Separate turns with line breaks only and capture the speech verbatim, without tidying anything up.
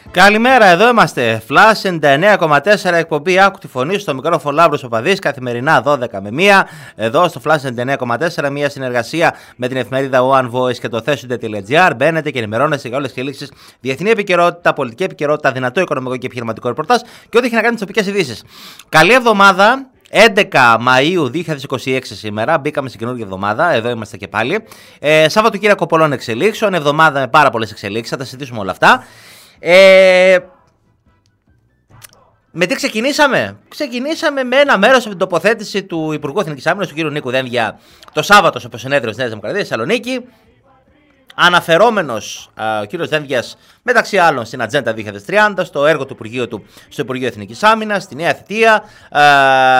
Καλημέρα, εδώ είμαστε. Flash ενενήντα εννέα κόμμα τέσσερα εκπομπή. Άκου τη φωνή στο μικρόφωνο Λάμπρος Παπαδής. Καθημερινά δώδεκα με μία. Εδώ στο Flash ενενήντα εννέα κόμμα τέσσερα. Μία συνεργασία με την εφημερίδα One Voice και το θέσουντε.gr. Μπαίνετε και ενημερώνεστε για όλες τις εξελίξεις. Διεθνή επικαιρότητα, πολιτική επικαιρότητα, δυνατό οικονομικό και επιχειρηματικό ρεπορτάζ και ό,τι έχει να κάνει με τις τοπικές ειδήσεις. Καλή εβδομάδα. έντεκα Μαΐου δύο χιλιάδες είκοσι έξι σήμερα, μπήκαμε στην καινούργια εβδομάδα, εδώ είμαστε και πάλι. Ε, Σαββατοκύριακο πολλών εξελίξεων, εβδομάδα με πάρα πολλές εξελίξεις, θα τα συζητήσουμε όλα αυτά. Ε, με τι ξεκινήσαμε? Ξεκινήσαμε με ένα μέρος από την τοποθέτηση του Υπουργού Εθνικής Άμυνας, του κ. Νίκου Δένδια, το Σάββατο στο συνέδριο της Νέας Δημοκρατίας στη Θεσσαλονίκη. Αναφερόμενος α, ο κύριος Δένδιας μεταξύ άλλων στην Ατζέντα δύο χιλιάδες τριάντα, στο έργο του Υπουργείου του στο Υπουργείο Εθνικής Άμυνας, στη νέα θητεία. Α,